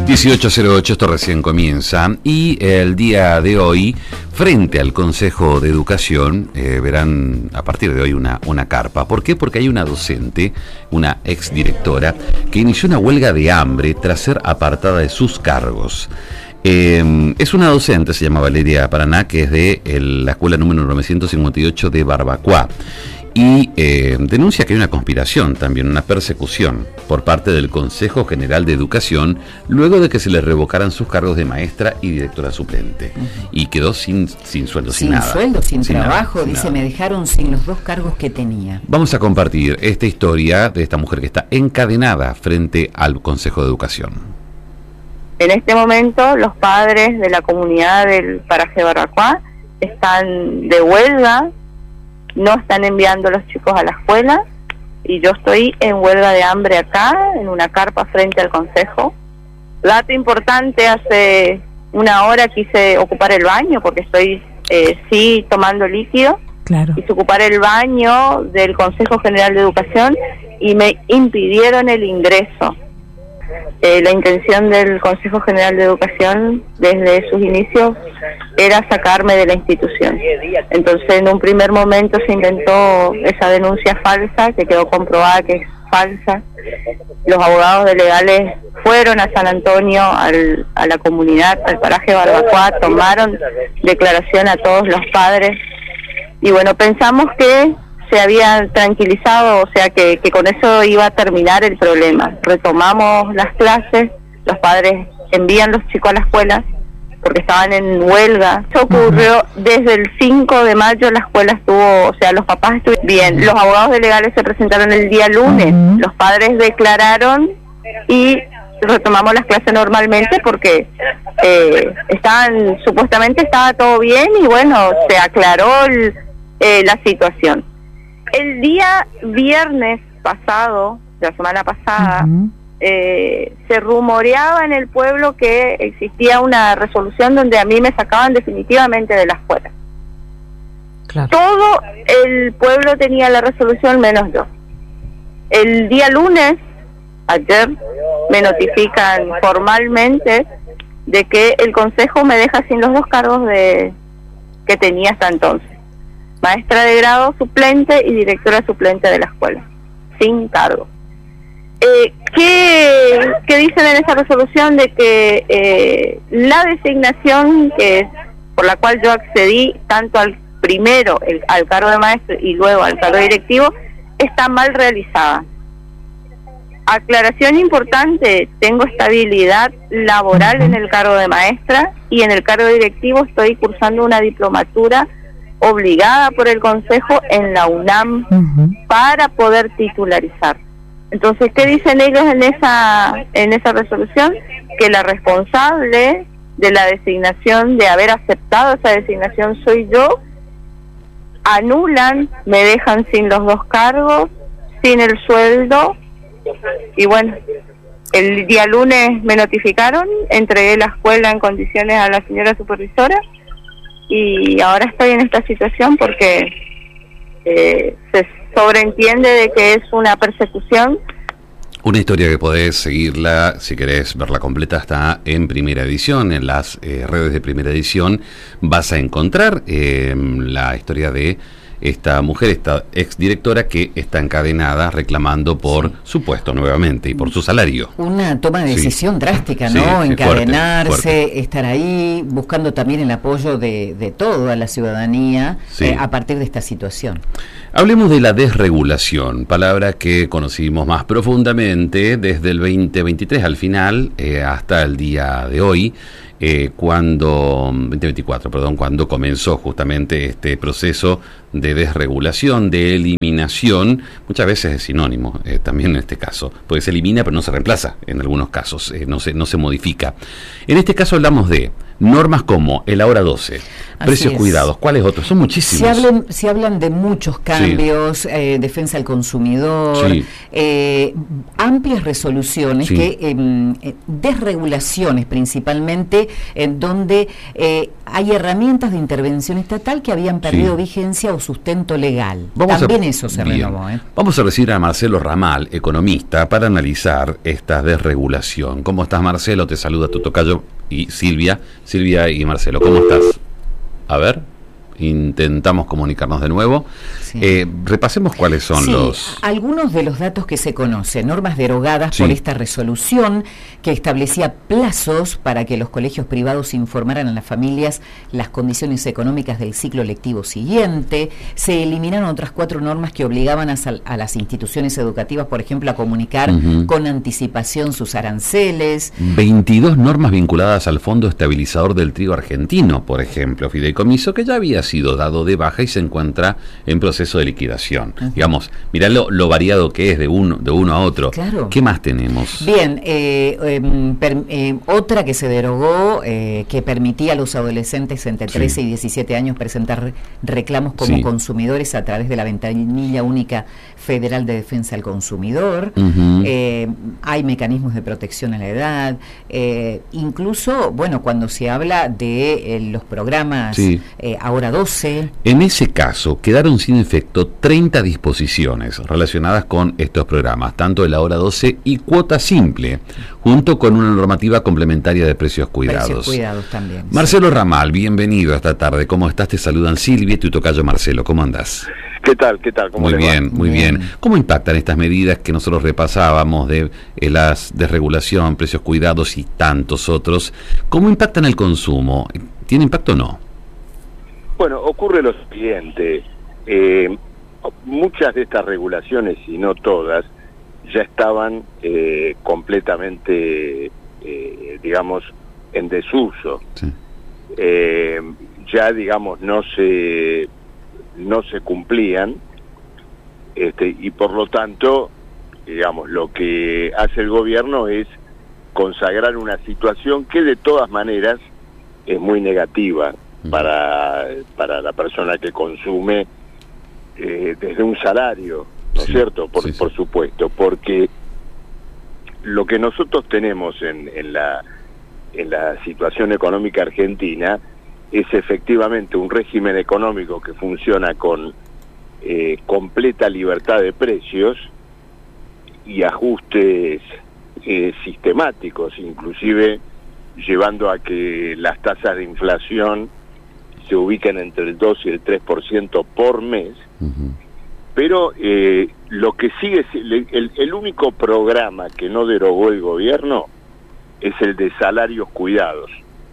18:08, esto recién comienza y el día de hoy, frente al Consejo de Educación, verán a partir de hoy una carpa. ¿Por qué? Porque hay una docente, una exdirectora, que inició una huelga de hambre tras ser apartada de sus cargos. Es una docente, se llama Valeria Paraná, que es de la escuela número 958 de Barbacoa. Y denuncia que hay una conspiración, también una persecución por parte del Consejo General de Educación luego de que se le revocaran sus cargos de maestra y directora suplente. Y quedó sin sueldo, sin nada. Sin sueldo, sin trabajo, nada, dice, me dejaron sin los 2 cargos que tenía. Vamos a compartir esta historia de esta mujer que está encadenada frente al Consejo de Educación. En este momento los padres de la comunidad del paraje Barbacoa están de huelga, no están enviando a los chicos a la escuela y yo estoy en huelga de hambre acá, en una carpa frente al consejo. Dato importante, hace una hora quise ocupar el baño porque estoy sí tomando líquido. Claro. Quise ocupar el baño del Consejo General de Educación y me impidieron el ingreso. La intención del Consejo General de Educación desde sus inicios era sacarme de la institución. Entonces en un primer momento se inventó esa denuncia falsa que quedó comprobada que es falsa. Los abogados de legales fueron a San Antonio, a la comunidad, al paraje Barbacoa, tomaron declaración a todos los padres y bueno, pensamos que se habían tranquilizado, o sea que con eso iba a terminar el problema. Retomamos las clases, los padres envían los chicos a la escuela porque estaban en huelga. Eso ocurrió desde el 5 de mayo, la escuela estuvo, o sea, los papás estuvieron bien. Los abogados de legales se presentaron el día lunes, los padres declararon y retomamos las clases normalmente porque supuestamente estaba todo bien y bueno, se aclaró la situación. El día viernes pasado, la semana pasada, se rumoreaba en el pueblo que existía una resolución donde a mí me sacaban definitivamente de la escuela. Claro. Todo el pueblo tenía la resolución menos yo. El día lunes, ayer, me notifican formalmente de que el consejo me deja sin los 2 cargos que tenía hasta entonces. Maestra de grado suplente y directora suplente de la escuela, sin cargo. ¿Qué dicen en esa resolución? De que la designación por la cual yo accedí, tanto al primero, al cargo de maestro y luego al cargo directivo, está mal realizada. Aclaración importante, tengo estabilidad laboral en el cargo de maestra y en el cargo directivo estoy cursando una diplomatura obligada por el Consejo en la UNAM para poder titularizar. Entonces, ¿qué dicen ellos en esa resolución? Que la responsable de la designación, de haber aceptado esa designación soy yo, anulan, me dejan sin los 2 cargos, sin el sueldo, y bueno, el día lunes me notificaron, entregué la escuela en condiciones a la señora supervisora, y ahora estoy en esta situación porque se sobreentiende de que es una persecución. Una historia que podés seguirla, si querés verla completa, está en Primera Edición, en las redes de Primera Edición vas a encontrar la historia de esta mujer, esta exdirectora que está encadenada reclamando por su puesto nuevamente y por su salario. Una toma de decisión drástica, ¿no? Sí, encadenarse, fuerte. Estar ahí, buscando también el apoyo de toda la ciudadanía a partir de esta situación. Hablemos de la desregulación, palabra que conocimos más profundamente desde el 2023 al final hasta el día de hoy. 2024, cuando comenzó justamente este proceso de desregulación, de eliminación, muchas veces es sinónimo, también en este caso, porque se elimina pero no se reemplaza en algunos casos, no se modifica. En este caso hablamos de Normas como el ahora 12, precios es. Cuidados, ¿cuáles otros? Son muchísimos. Se hablan de muchos cambios, defensa al consumidor, amplias resoluciones, desregulaciones principalmente, en donde hay herramientas de intervención estatal que habían perdido vigencia o sustento legal. También eso se renovó. Vamos a recibir a Marcelo Ramal, economista, para analizar esta desregulación. ¿Cómo estás, Marcelo? Te saluda tu tocayo y Silvia y Marcelo. ¿Cómo estás? A ver, intentamos comunicarnos de nuevo. Repasemos cuáles son algunos de los datos que se conocen. Normas derogadas por esta resolución que establecía plazos para que los colegios privados informaran a las familias las condiciones económicas del ciclo lectivo siguiente. Se eliminaron otras 4 normas que obligaban a las instituciones educativas, por ejemplo, a comunicar con anticipación sus aranceles. 22 normas vinculadas al Fondo Estabilizador del Trigo Argentino, por ejemplo, fideicomiso que ya había sido dado de baja y se encuentra en proceso de liquidación. Digamos, mirá lo variado que es de uno a otro. Claro. ¿Qué más tenemos? Bien, otra que se derogó, que permitía a los adolescentes entre 13 y 17 años presentar reclamos como consumidores a través de la ventanilla única federal de defensa al consumidor. Hay mecanismos de protección a la edad, incluso, bueno, cuando se habla de los programas ahora 12. En ese caso, quedaron sin efecto 30 disposiciones relacionadas con estos programas, tanto el ahora 12 y cuota simple, junto con una normativa complementaria de precios cuidados. Precios cuidados también. Marcelo Ramal, bienvenido esta tarde. ¿Cómo estás? Te saludan Silvia y tu tocayo Marcelo. ¿Cómo andás? ¿Qué tal? ¿Cómo muy le va? Bien, muy bien. ¿Cómo impactan estas medidas que nosotros repasábamos de las desregulación, precios cuidados y tantos otros? ¿Cómo impactan el consumo? ¿Tiene impacto o no? Bueno, ocurre lo siguiente. Muchas de estas regulaciones, y no todas, ya estaban completamente, digamos, en desuso. Ya, digamos, no se cumplían, y por lo tanto, digamos, lo que hace el gobierno es consagrar una situación que de todas maneras es muy negativa para la persona que consume desde un salario, ¿no es cierto? Por supuesto, porque lo que nosotros tenemos en la situación económica argentina es efectivamente un régimen económico que funciona con completa libertad de precios y ajustes sistemáticos, inclusive llevando a que las tasas de inflación se ubican entre el 2 y el 3% por mes, pero lo que sigue, el único programa que no derogó el gobierno es el de salarios cuidados.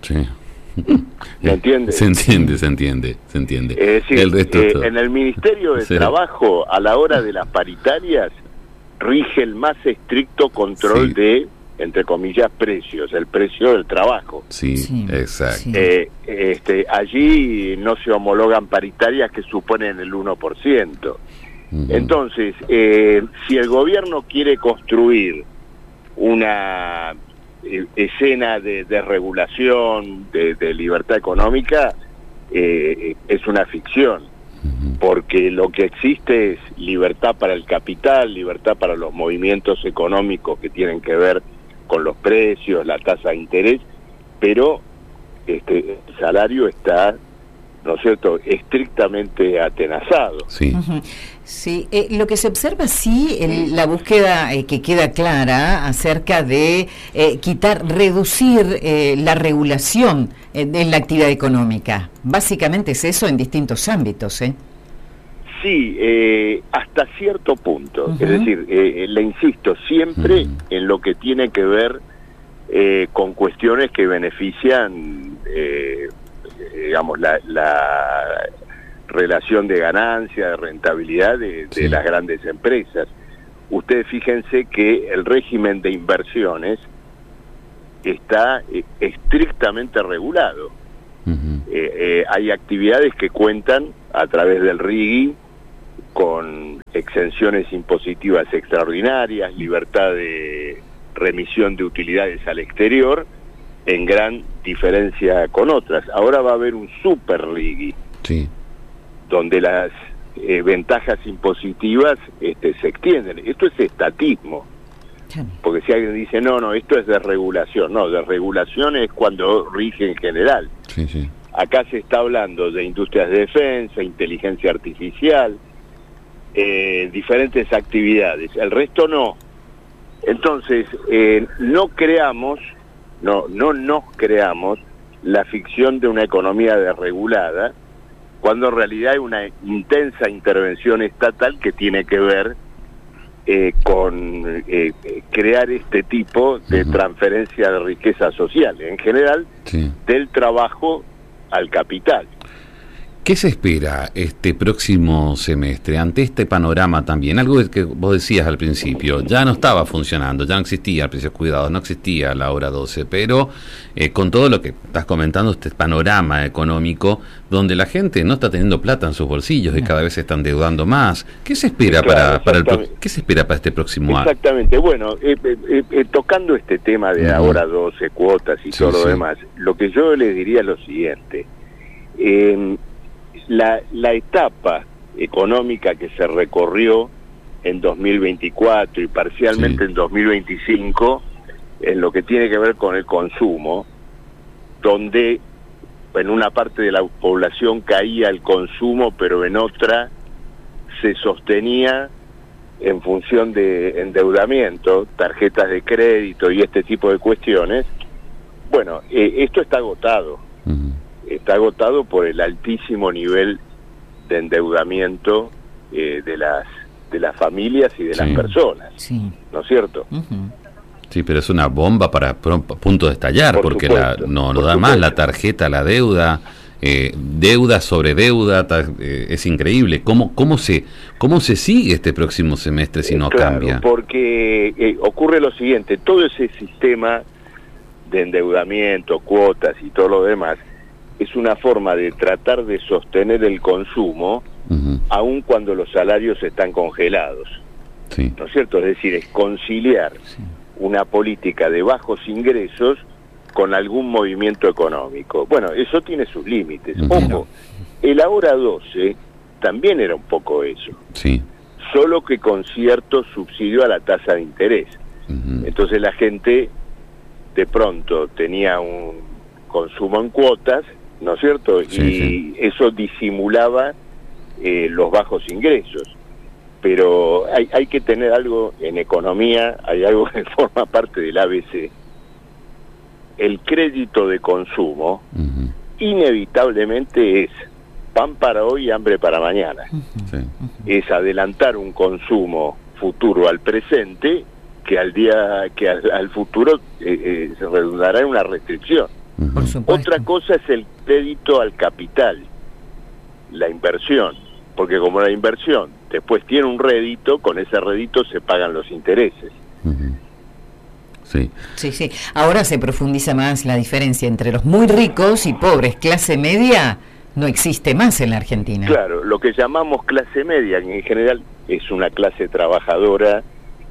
¿Me entiende? Se entiende. Es decir, el resto en el Ministerio de Trabajo, a la hora de las paritarias, rige el más estricto control de, entre comillas, precios, el precio del trabajo. Exacto. Allí no se homologan paritarias que suponen el 1%. Entonces, si el gobierno quiere construir una escena de regulación, de libertad económica, es una ficción, porque lo que existe es libertad para el capital, libertad para los movimientos económicos que tienen que ver con los precios, la tasa de interés, pero el salario está, ¿no es cierto?, estrictamente atenazado. Lo que se observa la búsqueda que queda clara acerca de reducir la regulación en la actividad económica. Básicamente es eso en distintos ámbitos, Sí, hasta cierto punto. Es decir, le insisto, siempre en lo que tiene que ver con cuestiones que benefician, digamos, la relación de ganancia, de rentabilidad de las grandes empresas. Ustedes fíjense que el régimen de inversiones está estrictamente regulado. Hay actividades que cuentan a través del RIGI con exenciones impositivas extraordinarias, libertad de remisión de utilidades al exterior, en gran diferencia con otras. Ahora va a haber un Super League, Sí. donde las ventajas impositivas se extienden. Esto es estatismo. Porque si alguien dice, no, esto es desregulación. No, desregulación es cuando rige en general. Sí, sí. Acá se está hablando de industrias de defensa, inteligencia artificial, diferentes actividades. El resto no. Entonces, no nos creamos la ficción de una economía desregulada, cuando en realidad hay una intensa intervención estatal que tiene que ver con crear este tipo de transferencia de riqueza social, en general, Sí. del trabajo al capital. ¿Qué se espera este próximo semestre ante este panorama también? Algo que vos decías al principio, ya no estaba funcionando, ya no existía el precio cuidado, no existía la hora 12, pero con todo lo que estás comentando, este panorama económico, donde la gente no está teniendo plata en sus bolsillos y cada vez se están endeudando más, ¿qué se espera ¿qué se espera para este próximo año? Exactamente, bueno, tocando este tema de la hora 12, cuotas y todo lo demás, lo que yo les diría es lo siguiente. La etapa económica que se recorrió en 2024 y parcialmente en 2025, en lo que tiene que ver con el consumo, donde en una parte de la población caía el consumo, pero en otra se sostenía en función de endeudamiento, tarjetas de crédito y este tipo de cuestiones. Bueno, esto está agotado. Está agotado por el altísimo nivel de endeudamiento de las familias y de las personas, ¿no es cierto? Sí, pero es una bomba para punto de estallar, Por porque supuesto, no por da supuesto. más la tarjeta, la deuda, deuda sobre deuda, es increíble. ¿Cómo se sigue este próximo semestre si no cambia? Porque ocurre lo siguiente, todo ese sistema de endeudamiento, cuotas y todo lo demás, es una forma de tratar de sostener el consumo, aun cuando los salarios están congelados. Sí. ¿No es cierto? Es decir, es conciliar una política de bajos ingresos con algún movimiento económico. Bueno, eso tiene sus límites. Ojo, el ahora 12 también era un poco eso. Sí. Solo que con cierto subsidio a la tasa de interés. Entonces la gente de pronto tenía un consumo en cuotas, ¿no es cierto? Y eso disimulaba los bajos ingresos. Pero hay que tener algo en economía, hay algo que forma parte del ABC. El crédito de consumo inevitablemente es pan para hoy y hambre para mañana. Es adelantar un consumo futuro al presente que al futuro se redundará en una restricción. Otra cosa es el crédito al capital, la inversión, porque como la inversión después tiene un rédito, con ese rédito se pagan los intereses. Sí. Ahora se profundiza más la diferencia entre los muy ricos y pobres. Clase media no existe más en la Argentina. Claro, lo que llamamos clase media, en general es una clase trabajadora,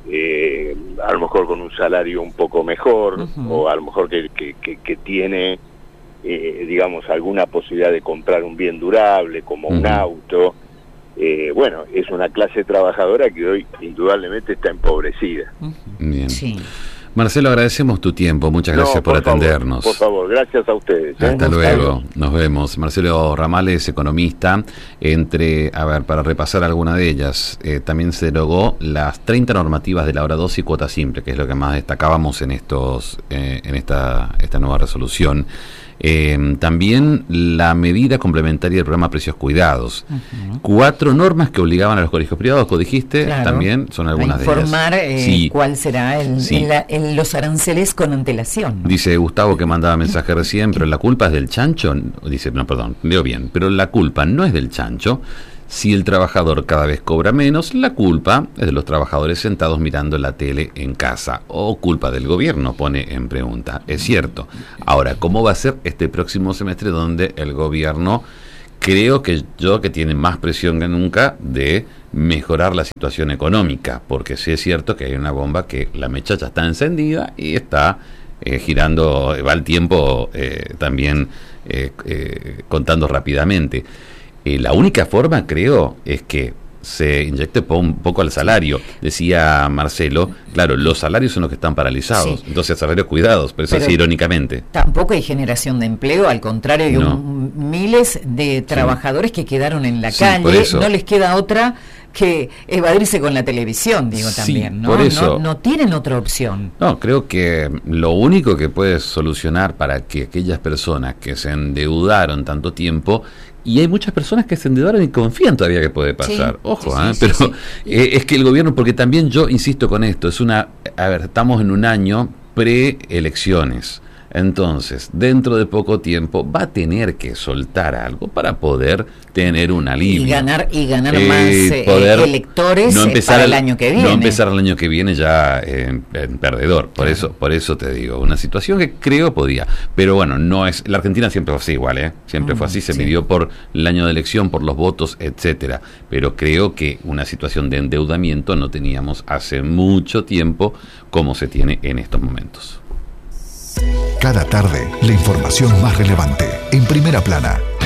a lo mejor con un salario un poco mejor, o a lo mejor que tiene, digamos, alguna posibilidad de comprar un bien durable, como un auto. Bueno, es una clase trabajadora que hoy indudablemente está empobrecida. Bien. Marcelo, agradecemos tu tiempo, muchas gracias por atendernos. Por favor, gracias a ustedes. Hasta luego, nos vemos. Marcelo Ramales, economista. Para repasar alguna de ellas, también se derogó las 30 normativas de la hora 12 y cuota simple, que es lo que más destacábamos en esta nueva resolución. También la medida complementaria del programa Precios Cuidados. 4 normas que obligaban a los colegios privados, como dijiste, también son algunas de ellas. Informar cuál será los aranceles con antelación. Dice Gustavo, que mandaba mensaje recién, pero la culpa es del chancho. Dice, no, perdón, leo bien, pero la culpa no es del chancho. Si el trabajador cada vez cobra menos, la culpa es de los trabajadores sentados mirando la tele en casa. O culpa del gobierno, pone en pregunta. Es cierto. Ahora, ¿cómo va a ser este próximo semestre donde el gobierno, creo que tiene más presión que nunca de mejorar la situación económica? Porque sí es cierto que hay una bomba que la mecha ya está encendida y está girando, va el tiempo también contando rápidamente. La única forma, creo, es que se inyecte un poco al salario. Decía Marcelo, claro, los salarios son los que están paralizados, entonces salarios cuidados, pero eso es irónicamente. Tampoco hay generación de empleo, al contrario, hay miles de trabajadores que quedaron en la calle, no les queda otra que evadirse con la televisión, digo, también, ¿no? Por eso, no tienen otra opción. No, creo que lo único que puede solucionar para que aquellas personas que se endeudaron tanto tiempo, y hay muchas personas que se endeudaron y confían todavía que puede pasar, pero es que el gobierno, porque también yo insisto con esto, estamos en un año pre-elecciones. Entonces, dentro de poco tiempo va a tener que soltar algo para poder tener un alivio. Y ganar más electores para el año que viene. No empezar el año que viene ya en perdedor. Por eso te digo, una situación que creo podía. Pero bueno, no es. La Argentina siempre fue así igual, Siempre fue así, se midió por el año de elección, por los votos, etcétera. Pero creo que una situación de endeudamiento no teníamos hace mucho tiempo como se tiene en estos momentos. Cada tarde, la información más relevante, en Primera Plana.